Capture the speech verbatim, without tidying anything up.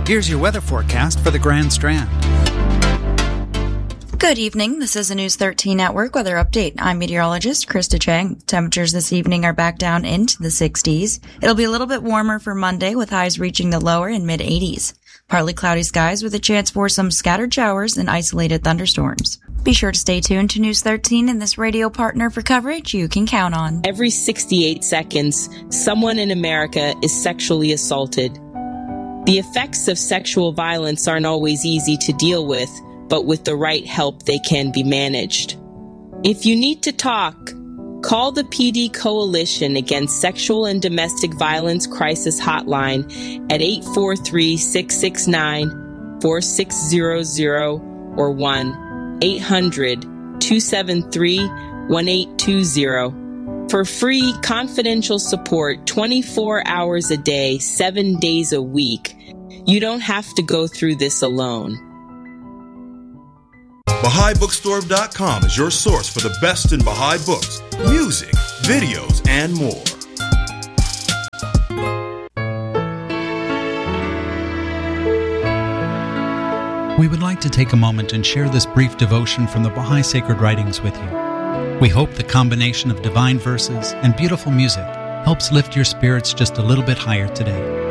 Here's your weather forecast for the Grand Strand. Good evening. This is a News thirteen Network weather update. I'm meteorologist Krista Chang. Temperatures this evening are back down into the sixties. It'll be a little bit warmer for Monday with highs reaching the lower and mid eighties. Partly cloudy skies with a chance for some scattered showers and isolated thunderstorms. Be sure to stay tuned to News thirteen and this radio partner for coverage you can count on. Every sixty-eight seconds, someone in America is sexually assaulted. The effects of sexual violence aren't always easy to deal with, but with the right help, they can be managed. If you need to talk, call the P D Coalition Against Sexual and Domestic Violence Crisis Hotline at eight four three, six six nine, four six zero zero or one eight hundred, two seven three, one eight two zero. For free, confidential support twenty-four hours a day, seven days a week. You don't have to go through this alone. Baha'i Bookstore dot com is your source for the best in Baha'i books, music, videos, and more. We would like to take a moment and share this brief devotion from the Baha'i Sacred Writings with you. We hope the combination of divine verses and beautiful music helps lift your spirits just a little bit higher today.